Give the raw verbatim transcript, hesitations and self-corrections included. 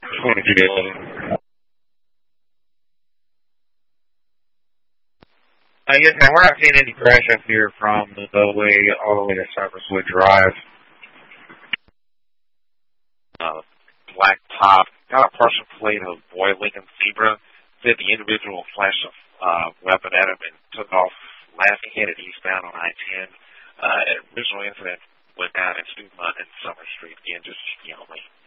twenty-two eleven. Uh, yes, man, we're not seeing any crash up here from the Beltway all the way to Cypresswood Drive. Uh, black top, got a partial plate of Boy Lincoln Zebra. Said the individual flashed a uh, weapon at him and took off laughing, headed eastbound on I ten. Uh, original incident went down in Stewmont and Summer Street. Again, just, you know, like